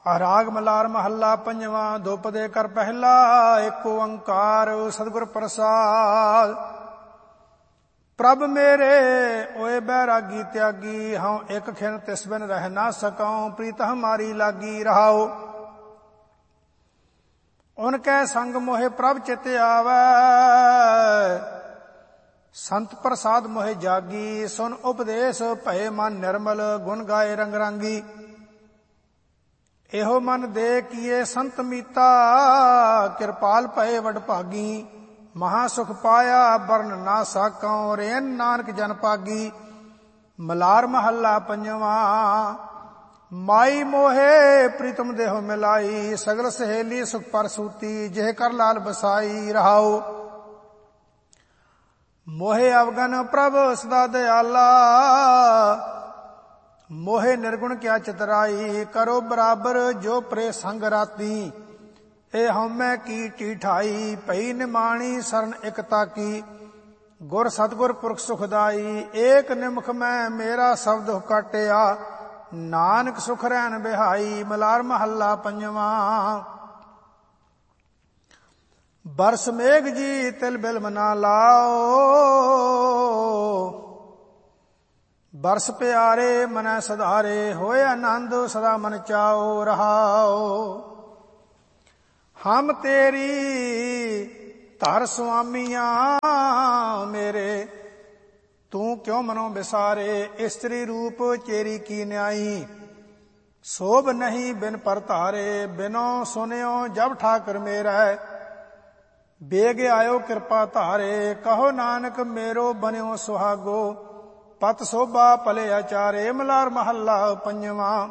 ਰਾਗ ਮਲਾਰ ਮਹੱਲਾ ਪੰਜਵਾਂ। ਦੁਪਦੇ ਕਰ ਪਹਿਲਾ ਏਕ ਓੰਕਾਰ ਸਤਿਗੁਰ ਪ੍ਰਸਾਦ। ਪ੍ਰਭ ਮੇਰੇ ਓਏ ਬੈਰਾਗੀ ਤਿਆਗੀ, ਹਉ ਇਕ ਖਿਨ ਤਿਸ ਬਿਨ ਰਹਿ ਨਾ ਸਕਉ, ਪ੍ਰੀਤ ਹਮਾਰੀ ਲਾਗੀ ਰਹਾਉ। ਉਨ ਕੈ ਸੰਗ ਮੋਹਿ ਪ੍ਰਭ ਚਿਤ ਆਵੈ, ਸੰਤ ਪ੍ਰਸਾਦ ਮੋਹਿ ਜਾਗੀ। ਸੁਨ ਉਪਦੇਸ਼ ਭਏ ਮਨ ਨਿਰਮਲ, ਗੁਣ ਗਾਏ ਰੰਗ ਰਾਂਗੀ। ਇਹੋ ਮਨ ਦੇ ਕੀਏ ਸੰਤ ਮੀਤਾ, ਕਿਰਪਾਲ ਭਏ ਵਡ ਭਾਗੀ। ਮਹਾ ਸੁਖ ਪਾਇਆ ਬਰਨ ਨਾ ਸਾਕਉ, ਰੇਨ ਨਾਨਕ ਜਨ ਪਾਗੀ। ਮਲਾਰ ਮਹੱਲਾ ਪੰਜਵਾਂ। ਮਾਈ ਮੋਹੇ ਪ੍ਰੀਤਮ ਦੇਹੁ ਮਿਲਾਈ, ਸਗਲ ਸਹੇਲੀ ਸੁਖ ਪਰ ਸੂਤੀ। ਜਿਹ ਕਰ ਲਾਲ ਬਸਾਈ ਰਹਾਉ। ਮੋਹੇ ਅਵਗਨ ਪ੍ਰਭ ਸਦਾ ਦਿਆਲਾ, ਮੋਹੇ ਨਿਰਗੁਣ ਕਿਆ ਚਤਰਾਈ। ਕਰੋ ਬਰਾਬਰ ਜੋ ਪ੍ਰੇ ਸੰਗ ਰਾਤੀ, ਇਹ ਹਉਮੈ ਕੀ ਢੀਠਾਈ। ਭਈ ਨਿਮਾਣੀ ਸਰਨ ਇਕਤਾ ਕੀ, ਗੁਰ ਸਤਿਗੁਰ ਪੁਰਖ ਸੁਖਦਾਈ। ਏਕ ਨਿਮਖ ਮੈਂ ਮੇਰਾ ਸਬਦ ਕਾਟਿਆ, ਨਾਨਕ ਸੁਖ ਰਹਿਣ ਬਿਹਾਈ। ਮਲਾਰ ਮਹੱਲਾ ਪੰਜਵਾਂ। ਬਰਸ ਮੇਘ ਜੀ ਤਿਲ ਬਿਲਮ ਨਾ ਲਾਓ, ਬਰਸ ਪਿਆਰੇ ਮਨੈ ਸਧਾਰੇ। ਹੋਏ ਆਨੰਦ ਸਦਾ ਮਨ ਚਾਓ ਰਹਾਓ। ਹਮ ਤੇਰੀ ਧਰ ਸੁਆਮੀਆਂ ਮੇਰੇ, ਤੂੰ ਕਿਉ ਮਨੋ ਵਿਸਾਰੇ। ਇਸਤਰੀ ਰੂਪ ਚੇਰੀ ਕੀ ਨਿਆਈ, ਸੋਭ ਨਹੀਂ ਬਿਨ ਪਰ ਧਾਰੇ। ਬਿਨੋ ਸੁਨਿਓ ਜਬ ਠਾਕਰ ਮੇਰਾ, ਬੇਗ ਆਇਓ ਕਿਰਪਾ ਧਾਰੇ। ਕਹੋ ਨਾਨਕ ਮੇਰੋ ਬਨਿਓ ਸੁਹਾਗੋ, ਪਤ ਸੋਭਾ ਭਲੇ ਆਚਾਰੇ। ਮਲਾਰ ਮਹੱਲਾ ਪੰਜਵਾਂ।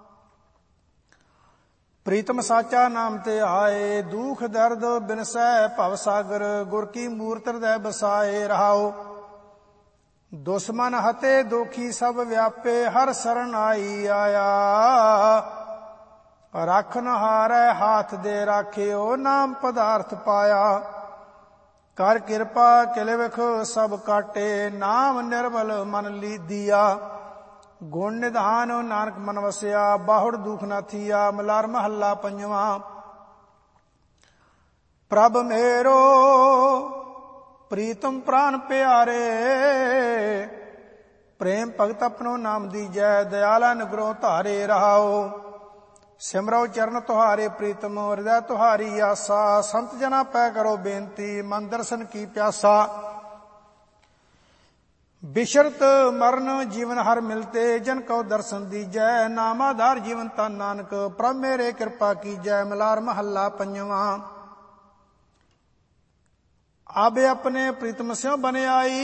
ਪ੍ਰੀਤਮ ਸਾਚਾ ਨਾਮ ਤੇ ਆਏ, ਦੁਖ ਦਰਦ ਬਿਨਸੈ ਭਵ ਸਾਗਰ। ਗੁਰ ਕੀ ਮੂਰਤ ਹਿਰਦੈ ਬਸਾਏ ਰਹਾਉ। ਦੁਸ਼ਮਨ ਹਤੇ ਦੋਖੀ ਸਭ ਵਿਆਪੇ, ਹਰ ਸਰਣ ਆਈ ਆਇਆ। ਰਾਖਨ ਹਾਰੈ ਹਾਥ ਦੇ ਰਾਖਿਓ, ਨਾਮ ਪਦਾਰਥ ਪਾਇਆ। ਕਰ ਕਿਰਪਾ ਕਿਲ ਵਿਖ ਸਭ ਕਾਟੇ, ਨਾਮ ਨਿਰਮਲ ਮਨ ਲੀਦੀਆ। ਗੁਣ ਨਿਧਾਨ ਨਾਨਕ ਮਨ ਵਸਿਆ, ਬਾਹੁੜ ਦੁਖ ਨਾ ਥੀਆ। ਮਲਾਰ ਮਹੱਲਾ ਪੰਜਵਾਂ। ਪ੍ਰਭ ਮੇਰੋ ਪ੍ਰੀਤਮ ਪ੍ਰਾਨ ਪਿਆਰੇ, ਪ੍ਰੇਮ ਭਗਤ ਆਪਣੋ ਨਾਮ ਦੀਜੈ। ਦਇਆਲਾ ਨਿਗਰੋ ਧਾਰੇ ਰਹਾਓ। ਸਿਮਰੋ ਚਰਨ ਤੁਹਾਰੇ ਪ੍ਰੀਤਮ, ਹਿਰਦੈ ਤੁਹਾਰੀ ਆਸਾ। ਸੰਤ ਜਨਾ ਪੈ ਕਰੋ ਬੇਨਤੀ, ਮਨ ਦਰਸ਼ਨ ਕੀ ਪਿਆਸਾ। ਬਿਸ਼ਰਤ ਮਰਨ ਜੀਵਨ ਹਰ ਮਿਲਤੇ, ਜਨ ਕਉ ਦਰਸ਼ਨ ਦੀਜੈ। ਨਾਮ ਆਧਾਰ ਜੀਵਨ ਤਨ ਨਾਨਕ, ਪ੍ਰਭ ਮੇਰੇ ਕਿਰਪਾ ਕੀਜੈ। ਮਲਾਰ ਮਹੱਲਾ ਪੰਜਵਾਂ। ਆਬੇ ਆਪਣੇ ਪ੍ਰੀਤਮ ਸਿਉ ਬਨ ਆਈ,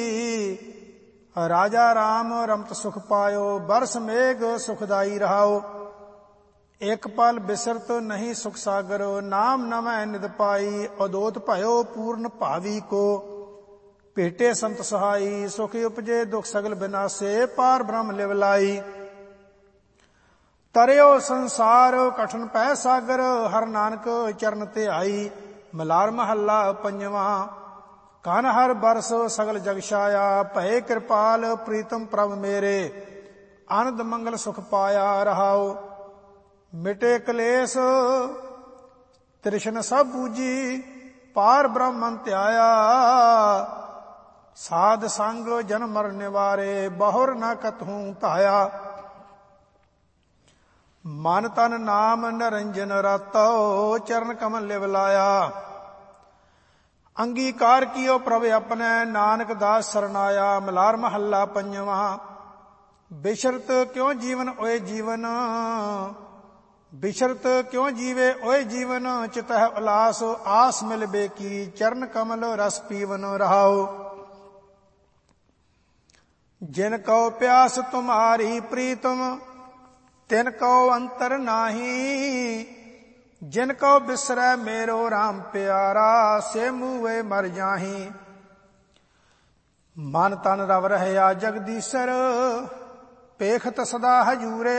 ਰਾਜਾ ਰਾਮ ਰਮਤ ਸੁਖ ਪਾਇਓ। ਬਰਸ ਮੇਘ ਸੁਖਦਾਈ ਰਹਾਓ। ਇਕ ਪਲ ਬਿਸਰਤ ਨਹੀਂ ਸੁਖ ਸਾਗਰ, ਨਾਮ ਨਵੈ ਨਿਦ ਪਾਈ। ਅਦੋਤ ਭਇਓ ਪੂਰਨ ਭਾਵੀ ਕੋ, ਭੇਟੇ ਸੰਤ ਸਹਾਈ। ਸੁਖ ਉਪਜੇ ਦੁਖ ਸਗਲ ਬਿਨਾਸੇ, ਪਾਰ ਬ੍ਰਹਮ ਲਿਵ ਲਾਈ। ਤਰਿਓ ਸੰਸਾਰ ਕਠਨ ਪੈ ਸਾਗਰ, ਹਰ ਨਾਨਕ ਚਰਨ ਤੇ ਆਈ। ਮਲਾਰ ਮਹੱਲਾ ਪੰਜਵਾਂ। ਕਨ ਹਰ ਬਰਸ ਸਗਲ ਜਗ ਛਾਇਆ, ਭਏ ਕਿਰਪਾਲ ਪ੍ਰੀਤਮ ਪ੍ਰਭ ਮੇਰੇ। ਆਨੰਦ ਮੰਗਲ ਸੁਖ ਪਾਇਆ ਰਹਾਉ। ਮਿਟੇ ਕਲੇਸ਼ ਤ੍ਰਿਸ਼ਨ ਸਭ ਬੂਝੀ, ਪਾਰ ਬ੍ਰਹਮਨ ਧਿਆਇਆ। ਸਾਧ ਸੰਗ ਜਨਮ ਮਰਨ ਨਿਵਾਰੇ, ਬਹੁਰ ਨ ਕਤਹੂ ਧਾਇਆ। ਮਨ ਤਨ ਨਾਮ ਨਿਰੰਜਨ ਰਾਤੋ, ਚਰਨ ਕਮਲ ਲਿਵ ਲਾਇਆ। ਅੰਗੀਕਾਰ ਕੀਓ ਪ੍ਰਭ ਆਪਣੈ, ਨਾਨਕ ਦਾਸ ਸਰਨਾਇਆ। ਮਲਾਰ ਮਹੱਲਾ ਪੰਜਵਾਂ। ਬਿਸ਼ਰਤ ਕਿਉ ਜੀਵਨ ਓਏ ਜੀਵਨ, ਬਿਸ਼ਰਤ ਕਿਉ ਜੀਵੇ ਓਏ ਜੀਵਨ। ਚਿਤਹਿ ਉਲਾਸ ਆਸ ਮਿਲ ਬੇਕੀ, ਚਰਨ ਕਮਲ ਰਸ ਪੀਵਨ ਰਹਾਉ। ਜਿਨ ਕਉ ਪਿਆਸ ਤੁਮਾਰੀ ਪ੍ਰੀਤਮ, ਤਿਨ ਕਉ ਅੰਤਰ ਨਾਹੀ। ਜਿਨ ਕਉ ਬਿਸਰੈ ਮੇਰੋ RAM ਪਿਆਰਾ, ਸੇ ਮੂਹੇ ਮਰ ਜਾਹੀ। ਮਨ ਤਨ ਰਵ ਰਹਿਆ ਜਗਦੀਸ਼ਰ, ਪੇਖਤ ਸਦਾ ਹਜੂਰੇ।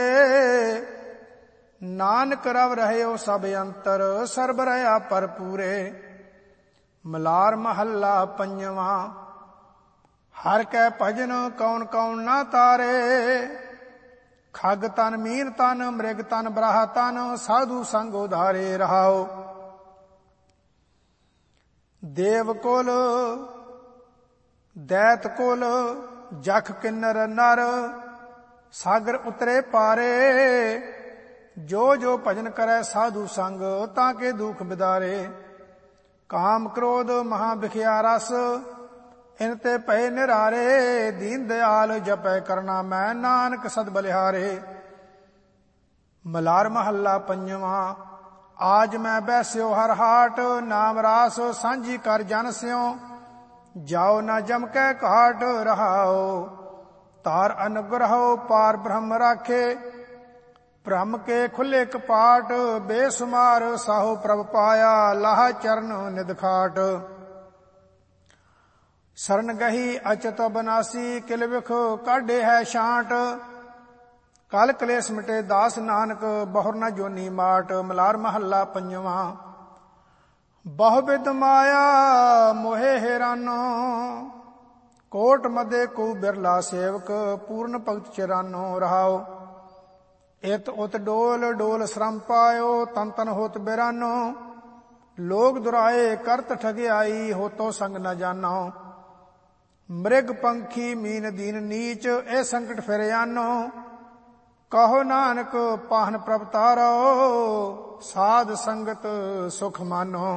ਨਾਨਕ ਰਵ ਰਹਿਓ ਸਭ ਅੰਤਰ, ਸਰਬ ਰਹਾ ਭਰਪੂਰੇ। ਮਲਾਰ ਮਹੱਲਾ ਪੰਜਵਾਂ। ਹਰ ਕੈ ਭਜਨ ਕੌਣ ਕੌਣ ਨਾ ਤਾਰੇ, ਖਗ ਤਨ ਮੀਨ ਤਨ ਮ੍ਰਿਗ ਤਨ ਬਰਾਹ ਤਨ ਸਾਧੂ ਸੰਗ ਉਧਾਰੇ ਰਹਾਓ। ਦੇਵ ਕੁਲ ਦੈਤ ਕੁਲ ਜਖ ਕਿੰਨਰ ਨਰ ਸਾਗਰ ਉਤਰੇ ਪਾਰੇ। ਜੋ ਜੋ ਭਜਨ ਕਰੈ ਸਾਧੂ ਸੰਗ ਤਾਂ ਕੇ ਦੁਖ ਬਿਦਾਰੇ। ਕਾਮ ਕ੍ਰੋਧ ਮਹਾ ਬਿਖਿਆ ਰਸ ਇਨ ਤੇ ਭਏ ਨਿਰਾਰੇ। ਦੀਨ ਦਿਆਲ ਜਪੈ ਕਰਨਾ ਮੈਂ ਨਾਨਕ ਸਦ ਬਲਿਹਾਰੇ। ਮਲਾਰ ਮਹੱਲਾ ਪੰਜਵਾਂ। ਆਜ ਮੈਂ ਬੈਸਿਓ ਹਰ ਹਾਟ ਨਾਮ ਰਾਸ ਸਾਂਝੀ ਕਰ ਜਨ ਸਿਓ। ਜਾਓ ਨਾ ਜਮ ਕੈ ਘਾਟ ਰਹਾਓ। ਤਾਰ ਅਨੁਗ੍ਰਹੋ ਪਾਰ ਬ੍ਰਹਮ ਰਾਖੇ। ਭ੍ਰਮ ਕੇ ਖੁੱਲੇ ਕਪਾਟ ਬੇਸੁਮਾਰ ਸਾਹੋ ਪ੍ਰਭ ਪਾਇਆ। ਲਾਹ ਚਰਨ ਨਿਦਖਾਟ। ਸਰਨ ਗਹੀ ਅਚਤ ਬਨਾਸੀ ਕਿਲ ਵਿਖ ਕਾਢੇ ਹੈ ਛਾਂਟ। ਕਲ ਕਲੇਸ਼ ਮਿਟੇ ਦਾਸ ਨਾਨਕ ਬਹੁਰ ਨ ਜੋਨੀ ਮਾਟ। ਮਲਾਰ ਮਹੱਲਾ ਪੰਜਵਾਂ। ਬਹੁ ਬਿਦ ਮਾਇਆ ਮੋਹਿ ਹੈਰਾਨੋ। ਕੋਟ ਮਦੇ ਕੋ ਬਿਰਲਾ ਸੇਵਕ ਪੂਰਨ ਭਗਤ ਚਰਾਨੋ ਰਹਾਓ। ਇਤ ਉਤ ਡੋਲ ਡੋਲ ਸ਼ਰਮ ਪਾਇਓ ਤਨ ਤਨ ਹੋਤ ਬਿਰਾਨੋ। ਲੋਗ ਦੁਰਾਏ ਕਰਤ ਠਗਿਆਈ ਹੋਤੋ ਸੰਗ ਨ ਜਾਨੋ। ਮ੍ਰਿਗ ਪੰਖੀ ਮੀਨ ਦੀਨ ਨੀਚ ਇਹ ਸੰਕਟ ਫਿਰ ਆਨੋ। ਕਹੋ ਨਾਨਕ ਪਾਹਨ ਪ੍ਰਭ ਤਾਰੋ। ਸਾਧ ਸੰਗਤ ਸੁਖ ਮਾਨੋ।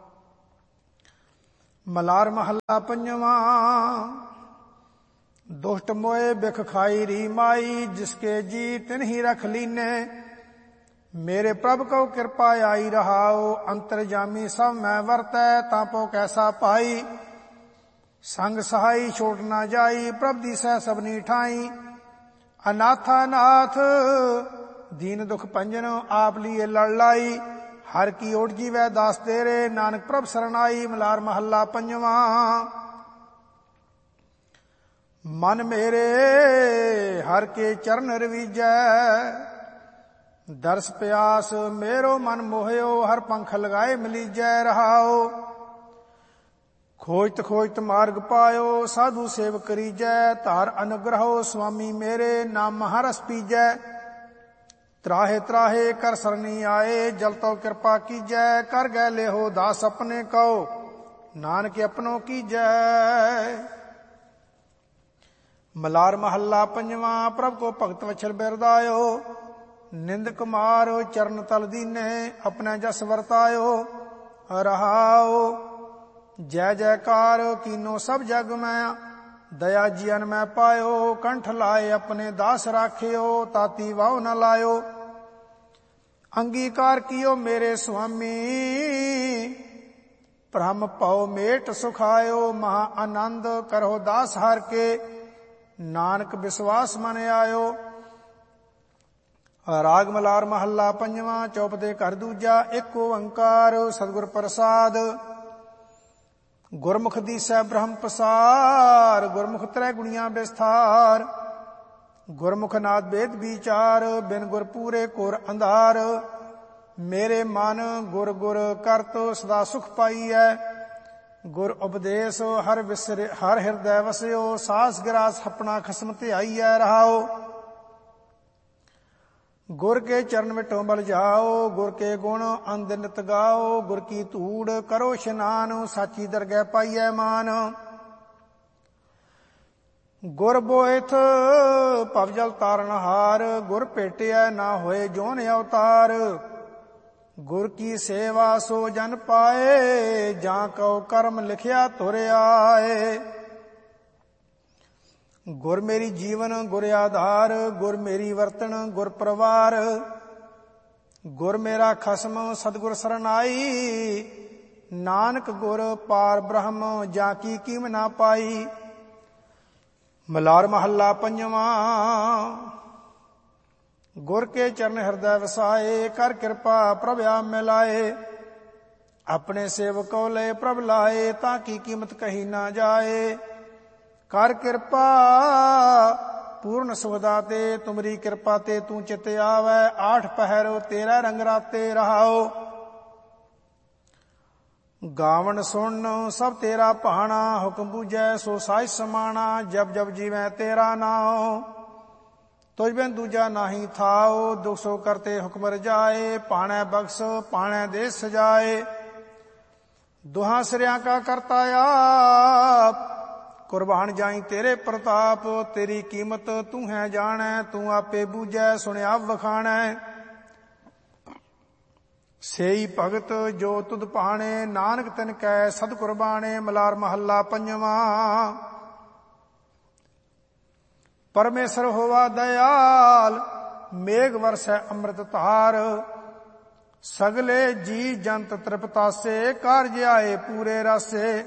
ਮਲਾਰ ਮਹੱਲਾ ਪੰਜਵਾਂ। ਦੁਸ਼ਟ ਮੋਏ ਬਿਖ ਖਾਈ ਰੀ ਮਾਈ ਜਿਸਕੇ ਜੀ ਤਿਨਹੀ ਰਖ ਲੀਨੇ। ਮੇਰੇ ਪ੍ਰਭ ਕਉ ਕਿਰਪਾ ਆਈ ਰਹਾਓ। ਅੰਤਰਜਾਮੀ ਸਭ ਮੈਂ ਵਰਤੈ ਤਾਂ ਪੋ ਕੈਸਾ ਪਾਈ। ਸੰਗ ਸਹਾਈ ਛੋਟ ਨਾ ਜਾਈ ਪ੍ਰਭ ਦੀ ਸਹਿ ਸਭਨੀ ਠਾਈ। ਅਨਾਥਾ ਨਾਥ ਦੀਨ ਦੁਖ ਭੰਜਨ ਆਪ ਲੀਏ ਲੜ ਲਾਈ। ਹਰ ਕੀ ਓਟ ਜੀਵੈ ਦਾਸ ਤੇਰੇ ਨਾਨਕ ਪ੍ਰਭ ਸਰਨਾਈ। ਮਲਾਰ ਮਹੱਲਾ ਪੰਜਵਾਂ। ਮਨ ਮੇਰੇ ਹਰ ਕੇ ਚਰਨ ਰਵੀਜੈ। ਦਰਸ ਪਿਆਸ ਮੇਰੋ ਮਨ ਮੋਹਿਓ ਹਰ ਪੰਖ ਲਗਾਏ ਮਿਲੀਜੈ ਰਹਾਓ। ਖੋਜਤ ਖੋਜਤ ਮਾਰਗ ਪਾਇਓ ਸਾਧੂ ਸੇਵ ਕਰੀਜੈ। ਧਾਰ ਅਨੁਗ੍ਰਹੋ ਸੁਆਮੀ ਮੇਰੇ ਨਾਮ ਮਹਾਰਸ ਪੀਜੈ। ਤਰਾਹੇ ਤਰਾਹੇ ਕਰ ਸਰਨੀ ਆਏ ਜਲ ਤੋ ਕਿਰਪਾ ਕੀਜੈ। ਕਰ ਗੈ ਲੇਹੋ ਦਾਸ ਆਪਣੇ ਕਉ ਨਾਨਕ ਆਪਣੋ ਕੀਜੈ। ਮਲਾਰ ਮਹੱਲਾ ਪੰਜਵਾਂ। ਪ੍ਰਭ ਕੋ ਭਗਤ ਵਛਲ ਬਿਰਦਾਇਓ। ਨਿੰਦ ਕੁਮਾਰ ਚਰਨ ਤਲ ਦੀਨੇ ਆਪਣੇ ਜਸ ਵਰਤਾਇਓ ਰਹਾਓ। ਜੈ ਜੈਕਾਰ ਕੀਨੋ ਸਭ ਜਗ ਮੈਂ ਦਇਆ ਜੀਨ ਮੈਂ ਪਾਇਓ। ਕੰਠ ਲਾਏ ਆਪਣੇ ਦਾਸ ਰਾਖਿਓ ਤਾਤੀ ਵਾਹੁ ਨ ਲਾਇਓ। ਅੰਗੀਕਾਰ ਕੀਓ ਮੇਰੇ ਸੁਆਮੀ ਭ੍ਰਮ ਭਉ ਮੇਟ ਸੁਖਾਇਓ। ਮਹਾ ਆਨੰਦ ਕਰੋ ਦਾਸ ਹਰ ਕੇ ਨਾਨਕ ਵਿਸ਼ਵਾਸ ਮਨ ਆਇਓ। ਰਾਗ ਮਲਾਰ ਮਹੱਲਾ ਪੰਜਵਾਂ। ਚੌਪਦੇ ਘਰ ਦੂਜਾ। ਇੱਕ ਓੰਕਾਰ ਸਤਿਗੁਰ ਪ੍ਰਸਾਦ। ਗੁਰਮੁਖ ਦੀਸੈ ਬ੍ਰਹਮ ਪਸਾਰ। ਗੁਰਮੁਖ ਤ੍ਰੈ ਗੁਣੀਆਂ ਵਿਸਥਾਰ। ਗੁਰਮੁਖ ਨਾਦ ਵੇਦ ਵਿਚਾਰ। ਬਿਨ ਗੁਰ ਪੂਰੇ ਘੋਰ ਅੰਧਾਰ। ਮੇਰੇ ਮਨ ਗੁਰ ਗੁਰ ਕਰਤ ਸਦਾ ਸੁਖ ਪਾਈਐ। ਗੁਰ ਉਪਦੇਸ਼ ਹਰ ਵਿਸਰੇ ਹਰ ਹਿਰਦੈ ਵਸਿਓ। ਸਾਸ ਗਿਰਾਸ ਆਪਣਾ ਖਸਮ ਧਿਆਈਐ ਰਹਾਓ। ਗੁਰ ਕੇ ਚਰਨ ਵਿਟੋ ਬਲ ਜਾਓ। ਗੁਰ ਕੇ ਗੁਣ ਅੰਧ ਨਿਤ ਗਾਓ। ਗੁਰ ਕੀ ਧੂੜ ਕਰੋ ਇਸ਼ਨਾਨ ਸਾਚੀ ਦਰਗਹਿ ਪਾਈਐ ਮਾਨ। ਗੁਰ ਬੋਇਥ ਭਵ ਜਲ ਤਾਰਨ ਹਾਰ। ਗੁਰ ਭੇਟਿਐ ਨਾ ਹੋਏ ਜੋਨ ਅਵਤਾਰ। ਗੁਰ ਕੀ ਸੇਵਾ ਸੋ ਜਨ ਪਾਏ। ਜਾਂ ਕਉ ਕਰਮ ਲਿਖਿਆ ਤੁਰ ਆਏ। ਗੁਰ ਮੇਰੀ ਜੀਵਨ ਗੁਰ ਆਧਾਰ। ਗੁਰ ਮੇਰੀ ਵਰਤਣ ਗੁਰ ਪਰਵਾਰ। ਗੁਰ ਮੇਰਾ ਖਸਮ ਸਤਿਗੁਰ ਸਰਨਾਈ। ਨਾਨਕ ਗੁਰ ਪਾਰ ਬ੍ਰਹਮ ਜਾਂ ਕੀ ਕੀਮ ਨਾ ਪਾਈ। ਮਲਾਰ ਮਹੱਲਾ ਪੰਜਵਾਂ। ਗੁਰ ਕੇ ਚਰਨ ਹਿਰਦੈ ਵਸਾਏ। ਕਰ ਕਿਰਪਾ ਪ੍ਰਭ ਆਪ ਮਿਲਾਏ। ਆਪਣੇ ਸੇਵਕੋ ਲਏ ਪ੍ਰਭ ਲਾਏ। ਤਾਂ ਕੀ ਕੀਮਤ ਕਹੀ ਨਾ ਜਾਏ। ਕਰ ਕਿਰਪਾ ਪੂਰਨ ਸੁਖਦਾ ਤੇ ਤੁਮਰੀ ਕਿਰਪਾ ਤੇ ਤੂੰ ਚਿਤ ਆਵੈ। ਆਠ ਪਹਿਰ ਤੇਰਾ ਰੰਗ ਰਾਤੇ ਰਹਾਓ। ਗਾਵਣ ਸੁਣ ਸਭ ਤੇਰਾ ਭਾਣਾ। ਹੁਕਮ ਬੂਝੈ ਸੋ ਸਾਜ ਸਮਾਣਾ। ਜਬ ਜਬ ਜੀਵੈ ਤੇਰਾ ਨਾਉ। ਤੁਝ ਬਿਨ ਦੂਜਾ ਨਾਹੀ ਥਾਓ। ਦੁਖ ਸੋ ਕਰਤੇ ਹੁਕਮ ਰਜਾਏ, ਪਾਣੈ ਬਖਸ਼ ਪਾਣੈ ਦੇ ਸਜਾਏ। ਦੁਹਾਂ ਸਿਰਿਆਂ ਕਾ ਕਰਤਾ ਆਪ, ਕੁਰਬਾਨ ਜਾਈ ਤੇਰੇ ਪ੍ਰਤਾਪ। ਤੇਰੀ ਕੀਮਤ ਤੂੰ ਹੈ ਜਾਣੈ, ਤੂੰ ਆਪੇ ਬੂਝੈ ਸੁਣਿਆ ਵਖਾਣੈ। ਸੇਈ ਭਗਤ ਜੋ ਤੁਧ ਭਾਣੇ, ਨਾਨਕ ਤਿਨ ਕੈ ਸਦ ਕੁਰਬਾਣੇ। ਮਲਾਰ ਮਹੱਲਾ ਪੰਜਵਾਂ। ਪਰਮੇਸ਼ਰ ਹੋਵਾ ਦਇਆਲ, ਮੇਘ ਵਰਸੈ ਅੰਮ੍ਰਿਤ ਧਾਰ। ਸਗਲੇ ਜੀ ਜੰਤ ਤ੍ਰਿਪਤਾਸੇ, ਕਾਰਜ ਆਏ ਪੂਰੇ ਰਾਸੇ।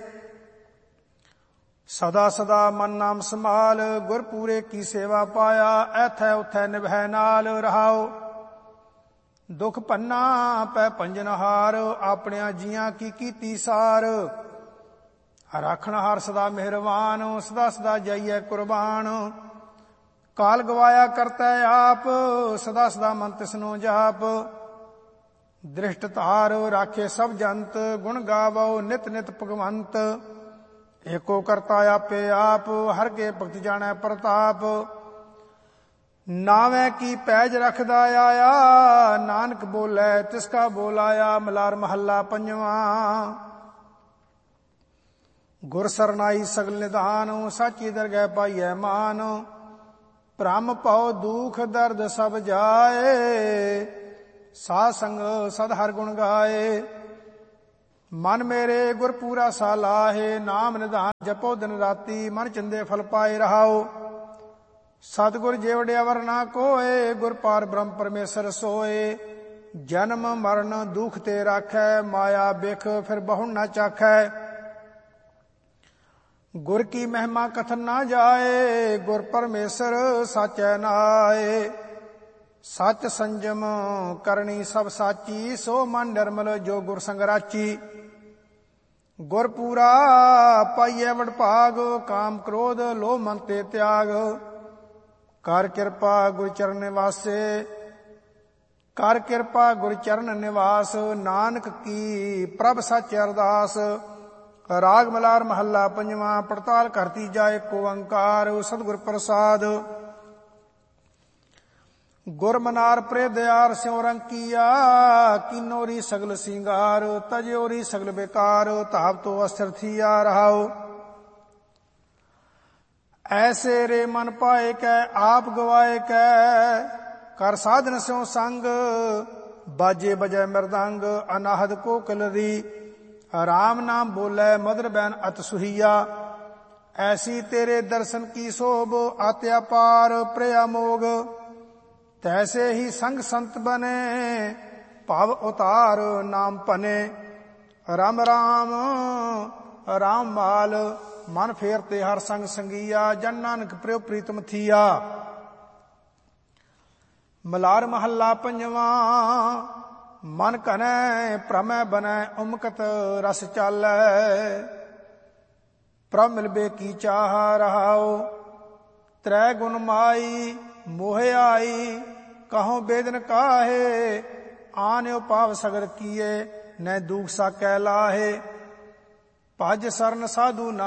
ਸਦਾ ਸਦਾ ਮਨ ਨਾਮ ਸੰਭਾਲ, ਗੁਰ ਪੂਰੇ ਕੀ ਸੇਵਾ ਪਾਇਆ। ਐਥੈ ਉਥੈ ਨਿਭੈ ਨਾਲ ਰਹਾਓ। ਦੁਖ ਭੰਨਾ ਪੈ ਭੰਜਨਹਾਰ, ਆਪਣਿਆਂ ਜੀਆਂ ਕੀ ਕੀਤੀ ਸਾਰ। ਰਾਖਣਹਾਰ ਸਦਾ ਮਿਹਰਬਾਨ, ਸਦਾ ਸਦਾ ਜਾਈਐ ਕੁਰਬਾਨ। ਕਾਲ ਗਵਾਇਆ ਕਰਤੈ ਆਪ, ਸਦਾ ਸਦਾ ਮਨ ਤਿਸਨੋ ਜਾਪ। ਦ੍ਰਿਸ਼ਟ ਧਾਰ ਰਾਖੇ ਸਭ ਜੰਤ, ਗੁਣ ਗਾਵੋ ਨਿਤ ਨਿਤ ਭਗਵੰਤ। ਏਕੋ ਕਰਤਾ ਆਪੇ ਆਪ, ਹਰ ਕੇ ਭਗਤ ਜਾਣੈ ਪ੍ਰਤਾਪ। ਨਾਵੇਂ ਕੀ ਪੈਜ ਰਖਦਾ ਆਇਆ, ਨਾਨਕ ਬੋਲੇ ਤਿਸ ਕਾ ਬੋਲਾਇਆ। ਮਲਾਰ ਮਹੱਲਾ ਪੰਜਵਾਂ। ਗੁਰ ਸਰਨਾਈ ਸਗਲ ਨਿਧਾਨ, ਸਾਚੀ ਦਰਗਹਿ ਪਾਈਐ ਮਾਨ। ਭ੍ਰਮ ਭਉ ਦੁਖ ਦਰਦ ਸਭ ਜਾਏ, ਸਾਧ ਸੰਗ ਸਦ ਹਰ ਗੁਣ ਗਾਏ। ਮਨ ਮੇਰੇ ਗੁਰ ਪੂਰਾ ਸਾ ਲਾਹੇ, ਨਾਮ ਨਿਧਾਨ ਜਪੋ ਦਿਨ ਰਾਤੀ। ਮਨ ਚੰਦੇ ਫਲ ਪਾਏ ਰਹਾਓ। ਸਤਿਗੁਰ ਜੇਵੜਿਆ ਵਰ ਨਾ ਕੋਏ, ਗੁਰ ਪਾਰ ਬ੍ਰਹਮ ਪਰਮੇਸ਼ਰ ਸੋਏ। ਜਨਮ ਮਰਨ ਦੁਖ ਤੇ ਰਾਖੈ, ਮਾਇਆ ਬਿਖ ਫਿਰ ਬਹੁ ਨਾ ਚਾਖੈ। ਗੁਰ ਕੀ ਮਹਿਮਾ ਕਥਨ ਨਾ ਜਾਏ, ਗੁਰ ਪਰਮੇਸ਼ਰ ਸਾਚੈ ਨਾਏ। ਸਚ ਸੰਜਮ ਕਰਨੀ ਸਭ ਸਾਚੀ, ਸੋ ਮਨ ਨਿਰਮਲ ਜੋ ਗੁਰ ਸੰਗ ਰਾਚੀ। ਗੁਰ ਪੂਰਾ ਪਾਈਐ ਵਡਭਾਗ, ਕਾਮ ਕ੍ਰੋਧ ਲੋਭ ਮਨ ਤੇ ਤਿਆਗ। ਕਰ ਕਿਰਪਾ ਗੁਰ ਚਰਨ ਨਿਵਾਸੇ, ਕਰ ਕਿਰਪਾ ਗੁਰ ਚਰਨ ਨਿਵਾਸ। ਨਾਨਕ ਕੀ ਪ੍ਰਭ ਸੱਚ ਅਰਦਾਸ। ਰਾਗ ਮਲਾਰ ਮਹੱਲਾ ਪੰਜਵਾਂ। ਪੜਤਾਲ ਕਰਤੀ ਜਾਏ ਏਕ ਓੰਕਾਰ, ਸਤਿਗੁਰ ਪ੍ਰਸਾਦ। ਗੁਰ ਮਨਾਰ ਪ੍ਰੇ ਦਿਆਰ ਸਿਉ ਰੰਕੀਆ, ਕੀਨੋਰੀ ਸਗਲ ਸਿੰਗਾਰ। ਤਜਿਓਰੀ ਸਗਲ ਬੇਕਾਰ, ਧਾਵ ਤੋ ਅਸਥਿਰ ਥੀਆ ਰਹਾਓ। ਐਸੇ ਰੇ ਮਨ ਪਾਏ ਕੈ, ਆਪ ਗਵਾਏ ਕੈ। ਕਰ ਸਾਧਨ ਸਿਉ ਸੰਗ, ਬਾਜੇ ਬਜੈ ਮਿਰਦੰਗ। ਅਨਾਹਦ ਕੋਕਿਲ ਰੀ, ਰਾਮ ਨਾਮ ਬੋਲੇ ਮਧੁਰ ਬੈਨ ਅਤ ਸੁਹੀਆ। ਐਸੀ ਤੇਰੇ ਦਰਸ਼ਨ ਕੀ ਸੋਭ, ਆਤਿਆ ਪਾਰ ਪ੍ਰਿਆ ਮੋਗ। ਤੈਸੇ ਹੀ ਸੰਗ ਸੰਤ ਬਨੇ, ਭਵ ਉਤਾਰ ਨਾਮ ਭਨੇ। ਰਾਮ ਰਾਮ ਰਾਮ ਮਾਲ, ਮਨ ਫੇਰਤੇ ਹਰ ਸੰਗ ਸੰਗੀਆ। ਜਨ ਨਾਨਕ ਪ੍ਰਿਉ ਪ੍ਰੀਤਮ ਥੀਆ। ਮਲਾਰ ਮਹੱਲਾ ਪੰਜਵਾਂ। ਮਨ ਘਨੈ ਭ੍ਰਮੈ ਬਨੈ, ਉਮਕਤ ਰਸ ਚਾਲੈ। ਪ੍ਰਭ ਮਿਲਬੇ ਕੀ ਚਾਹ ਰਹਾਓ। ਤ੍ਰੈ ਗੁਣ ਮਾਈ ਮੋਹ ਆਈ, ਕਹੋ ਬੇਦਨ ਕਾਹੇ। ਆਨਿਓ ਪਾਵ ਸਗਰ ਕੀਏ, ਨੈ ਦੂਖ ਸਾਕੈ ਲਾਹੇ। ਭਜ ਸਰਨ ਸਾਧੂ